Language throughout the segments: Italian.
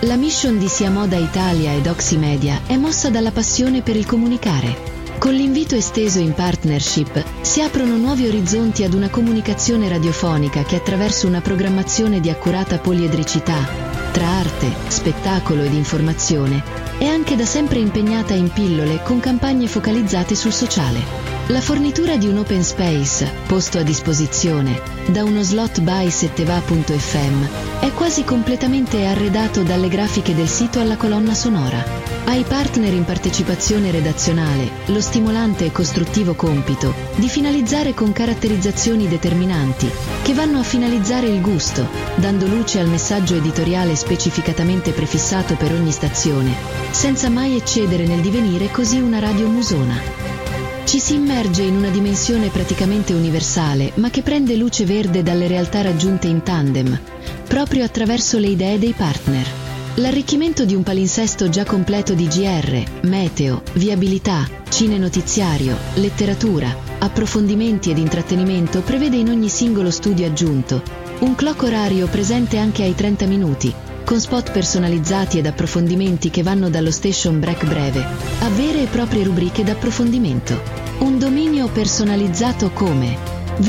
La mission di Sia Moda Italia ed Oximedia è mossa dalla passione per il comunicare. Con l'invito esteso in partnership si aprono nuovi orizzonti ad una comunicazione radiofonica che attraverso una programmazione di accurata poliedricità, tra arte, spettacolo ed informazione, è anche da sempre impegnata in pillole con campagne focalizzate sul sociale. La fornitura di un open space, posto a disposizione, da uno slot by setteva.fm, è quasi completamente arredato dalle grafiche del sito alla colonna sonora. Ai partner in partecipazione redazionale lo stimolante e costruttivo compito di finalizzare con caratterizzazioni determinanti che vanno a finalizzare il gusto, dando luce al messaggio editoriale specificatamente prefissato per ogni stazione, senza mai eccedere nel divenire così una radio musona. Ci si immerge in una dimensione praticamente universale, ma che prende luce verde dalle realtà raggiunte in tandem, proprio attraverso le idee dei partner. L'arricchimento di un palinsesto già completo di GR, meteo, viabilità, cine-notiziario, letteratura, approfondimenti ed intrattenimento prevede in ogni singolo studio aggiunto un clock orario presente anche ai 30 minuti, con spot personalizzati ed approfondimenti che vanno dallo station break breve a vere e proprie rubriche d'approfondimento. Un dominio personalizzato come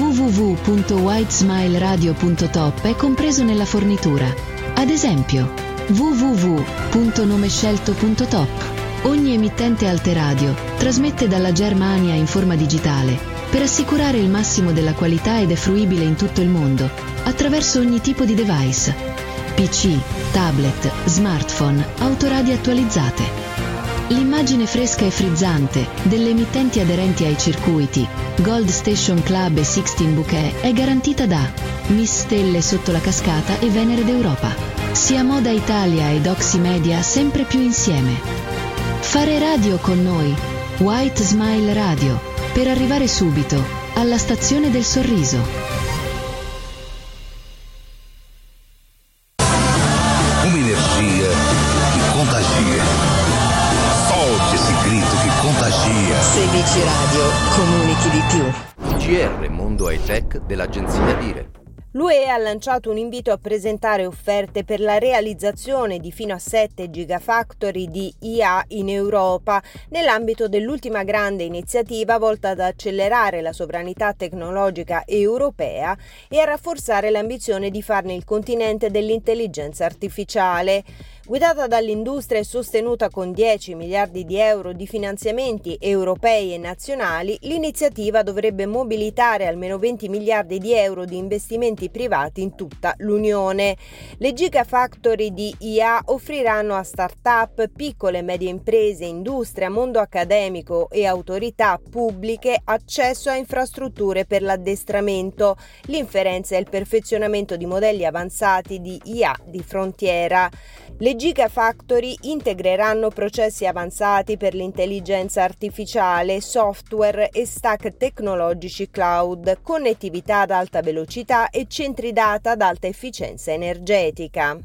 www.whitesmileradio.top è compreso nella fornitura. Ad esempio, www.nomescelto.top. Ogni emittente Alteradio trasmette dalla Germania in forma digitale per assicurare il massimo della qualità ed è fruibile in tutto il mondo attraverso ogni tipo di device: PC, tablet, smartphone, autoradio attualizzate. L'immagine fresca e frizzante delle emittenti aderenti ai circuiti Gold Station Club e Sixteen Bouquet è garantita da Miss Stelle sotto la cascata e Venere d'Europa. Sia Moda Italia ed Oximedia sempre più insieme. Fare radio con noi, White Smile Radio, per arrivare subito alla stazione del sorriso. Un'energia che contagia. Solte esse grito che contagia. Seguici Radio, comunichi di più. GR Mondo High Tech dell'agenzia Dire. L'UE ha lanciato un invito a presentare offerte per la realizzazione di fino a 7 gigafactory di IA in Europa, nell'ambito dell'ultima grande iniziativa volta ad accelerare la sovranità tecnologica europea e a rafforzare l'ambizione di farne il continente dell'intelligenza artificiale. Guidata dall'industria e sostenuta con 10 miliardi di euro di finanziamenti europei e nazionali, l'iniziativa dovrebbe mobilitare almeno 20 miliardi di euro di investimenti privati in tutta l'Unione. Le gigafactory di IA offriranno a start-up, piccole e medie imprese, industria, mondo accademico e autorità pubbliche accesso a infrastrutture per l'addestramento, l'inferenza e il perfezionamento di modelli avanzati di IA di frontiera. Le gigafactory integreranno processi avanzati per l'intelligenza artificiale, software e stack tecnologici cloud, connettività ad alta velocità e centri data ad alta efficienza energetica.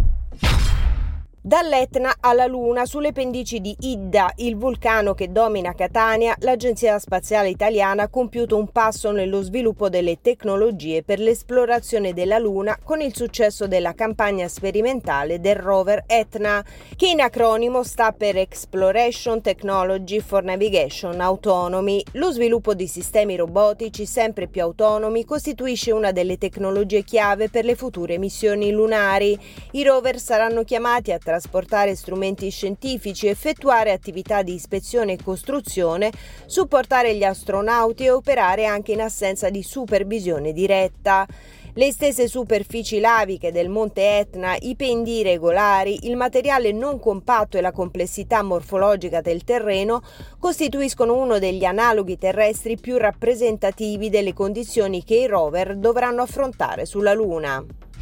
Dall'Etna alla Luna, sulle pendici di Idda, il vulcano che domina Catania, l'Agenzia Spaziale Italiana ha compiuto un passo nello sviluppo delle tecnologie per l'esplorazione della Luna con il successo della campagna sperimentale del rover Etna, che in acronimo sta per Exploration Technology for Navigation Autonomy. Lo sviluppo di sistemi robotici sempre più autonomi costituisce una delle tecnologie chiave per le future missioni lunari. I rover saranno chiamati a trasportare strumenti scientifici, effettuare attività di ispezione e costruzione, supportare gli astronauti e operare anche in assenza di supervisione diretta. Le estese superfici laviche del monte Etna, i pendii irregolari, il materiale non compatto e la complessità morfologica del terreno costituiscono uno degli analoghi terrestri più rappresentativi delle condizioni che i rover dovranno affrontare sulla Luna.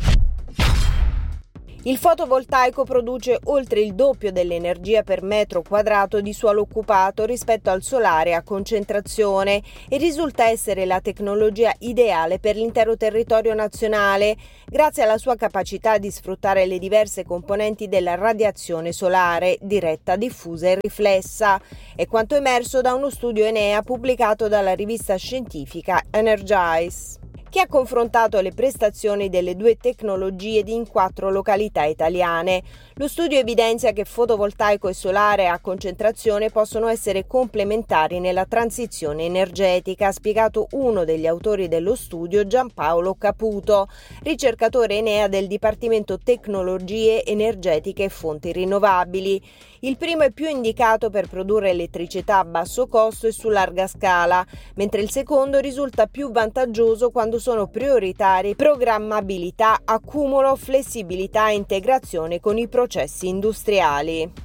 Il fotovoltaico produce oltre il doppio dell'energia per metro quadrato di suolo occupato rispetto al solare a concentrazione e risulta essere la tecnologia ideale per l'intero territorio nazionale, grazie alla sua capacità di sfruttare le diverse componenti della radiazione solare, diretta, diffusa e riflessa. È quanto emerso da uno studio Enea pubblicato dalla rivista scientifica Energize. che ha confrontato le prestazioni delle due tecnologie in 4 località italiane. Lo studio evidenzia che fotovoltaico e solare a concentrazione possono essere complementari nella transizione energetica, ha spiegato uno degli autori dello studio, Giampaolo Caputo, ricercatore ENEA del Dipartimento Tecnologie Energetiche e Fonti Rinnovabili. Il primo è più indicato per produrre elettricità a basso costo e su larga scala, mentre il secondo risulta più vantaggioso quando sono prioritari programmabilità, accumulo, flessibilità e integrazione con i processi industriali.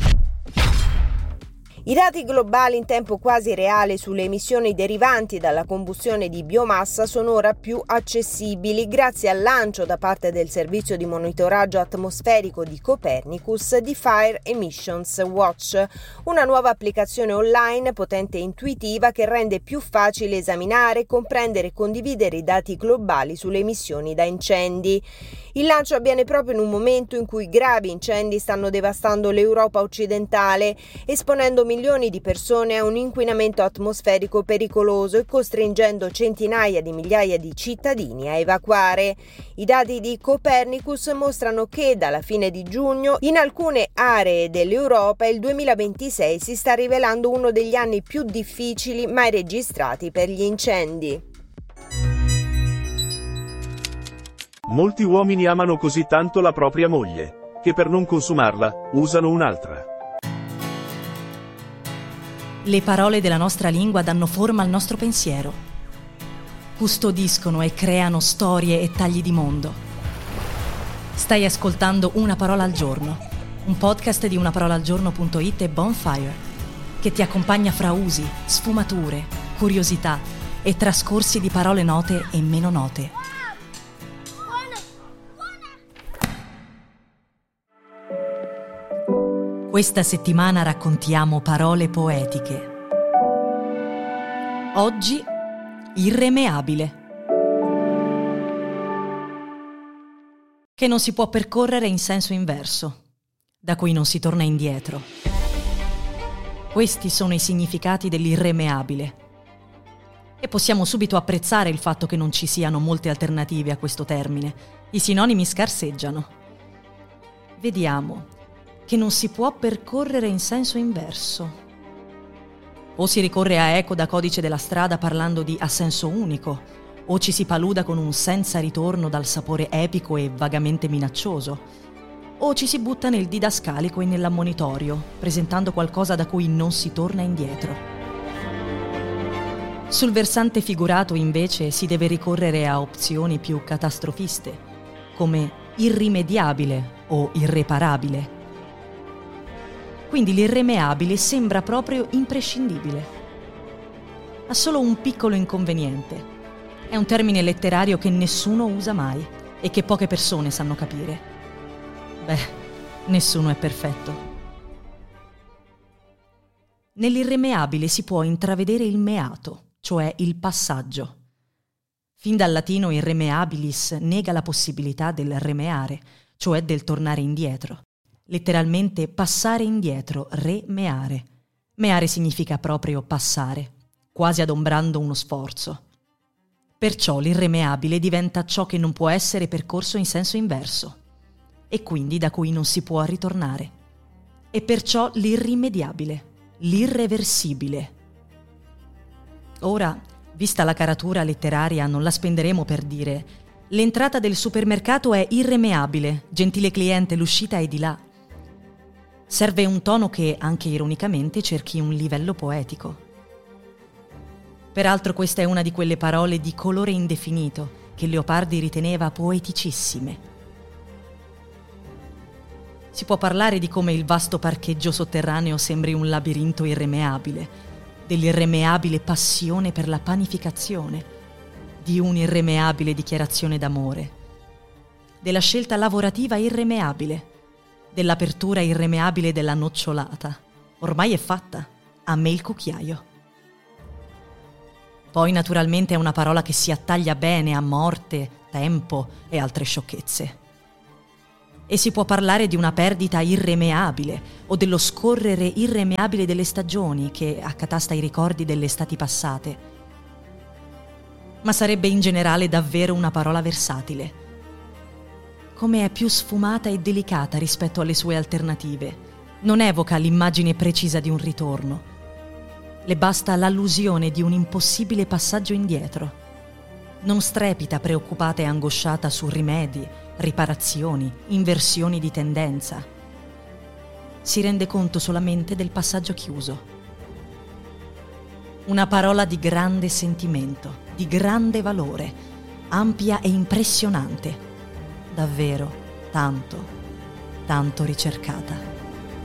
I dati globali in tempo quasi reale sulle emissioni derivanti dalla combustione di biomassa sono ora più accessibili grazie al lancio da parte del servizio di monitoraggio atmosferico di Copernicus di Fire Emissions Watch, una nuova applicazione online potente e intuitiva che rende più facile esaminare, comprendere e condividere i dati globali sulle emissioni da incendi. Il lancio avviene proprio in un momento in cui gravi incendi stanno devastando l'Europa occidentale, esponendo milioni di persone a un inquinamento atmosferico pericoloso e costringendo centinaia di migliaia di cittadini a evacuare. I dati di Copernicus mostrano che dalla fine di giugno in alcune aree dell'Europa il 2026 si sta rivelando uno degli anni più difficili mai registrati per gli incendi. Molti uomini amano così tanto la propria moglie, che per non consumarla, usano un'altra. Le parole della nostra lingua danno forma al nostro pensiero. Custodiscono e creano storie e tagli di mondo. Stai ascoltando Una parola al giorno, un podcast di unaparolaalgiorno.it e Bonfire, che ti accompagna fra usi, sfumature, curiosità e trascorsi di parole note e meno note. Questa settimana raccontiamo parole poetiche. Oggi, irremeabile. Che non si può percorrere in senso inverso, da cui non si torna indietro. Questi sono i significati dell'irremeabile. E possiamo subito apprezzare il fatto che non ci siano molte alternative a questo termine. I sinonimi scarseggiano. Vediamo. Che non si può percorrere in senso inverso. O si ricorre a eco da codice della strada parlando di a senso unico, o ci si paluda con un senza ritorno dal sapore epico e vagamente minaccioso, o ci si butta nel didascalico e nell'ammonitorio, presentando qualcosa da cui non si torna indietro. Sul versante figurato, invece, si deve ricorrere a opzioni più catastrofiste, come irrimediabile o irreparabile. Quindi l'irremeabile sembra proprio imprescindibile. Ha solo un piccolo inconveniente. È un termine letterario che nessuno usa mai e che poche persone sanno capire. Beh, nessuno è perfetto. Nell'irremeabile si può intravedere il meato, cioè il passaggio. Fin dal latino irremeabilis nega la possibilità del remeare, cioè del tornare indietro. Letteralmente passare indietro, remeare. Meare significa proprio passare, quasi adombrando uno sforzo. Perciò l'irremeabile diventa ciò che non può essere percorso in senso inverso, e quindi da cui non si può ritornare. E perciò l'irrimediabile, l'irreversibile. Ora, vista la caratura letteraria, non la spenderemo per dire «L'entrata del supermercato è irremeabile, gentile cliente, l'uscita è di là». Serve un tono che, anche ironicamente, cerchi un livello poetico. Peraltro questa è una di quelle parole di colore indefinito che Leopardi riteneva poeticissime. Si può parlare di come il vasto parcheggio sotterraneo sembri un labirinto irremeabile, dell'irremeabile passione per la panificazione, di un'irremeabile dichiarazione d'amore, della scelta lavorativa irremeabile, dell'apertura irremeabile della nocciolata. Ormai è fatta, a me il cucchiaio. Poi naturalmente è una parola che si attaglia bene a morte, tempo e altre sciocchezze. E si può parlare di una perdita irremeabile o dello scorrere irremeabile delle stagioni che accatasta i ricordi delle estati passate. ma sarebbe in generale davvero una parola versatile. Come è più sfumata e delicata rispetto alle sue alternative, non evoca l'immagine precisa di un ritorno. Le basta l'allusione di un impossibile passaggio indietro. Non strepita preoccupata e angosciata su rimedi, riparazioni, inversioni di tendenza. Si rende conto solamente del passaggio chiuso. Una parola di grande sentimento, di grande valore, ampia e impressionante, davvero tanto, tanto ricercata.